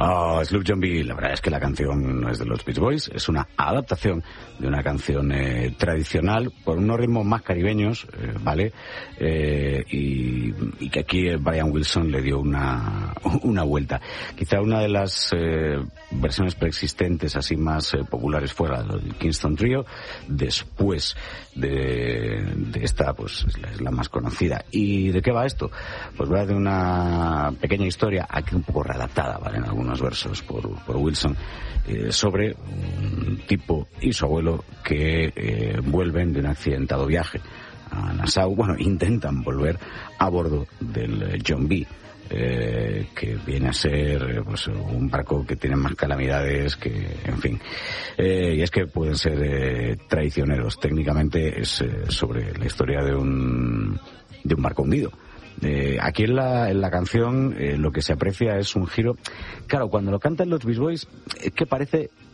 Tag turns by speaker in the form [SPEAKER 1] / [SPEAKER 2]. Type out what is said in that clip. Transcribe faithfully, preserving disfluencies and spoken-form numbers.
[SPEAKER 1] Oh, Sloop John B. La verdad es que la canción no es de los Beach Boys, es una adaptación de una canción eh, tradicional por unos ritmos más caribeños, eh, ¿vale? Eh, y, y que aquí Brian Wilson le dio una, una vuelta. Quizá una de las eh, versiones preexistentes así más eh, populares fuera del Kingston Trio, después de, de esta, pues es la, es la más conocida. ¿Y de qué va esto? Pues va de una pequeña historia, aquí un poco readaptada, ¿vale? En algunos versos por, por Wilson, eh, sobre un tipo y su abuelo que eh, vuelven de un accidentado viaje a Nassau. Bueno, intentan volver a bordo del John B., eh, que viene a ser pues un barco que tiene más calamidades que, en fin. Eh, y es que pueden ser eh, traicioneros. Técnicamente es eh, sobre la historia de un, de un barco hundido. Eh, aquí en la, en la canción eh, lo que se aprecia es un giro. Claro, cuando lo cantan los Beach Boys es que parece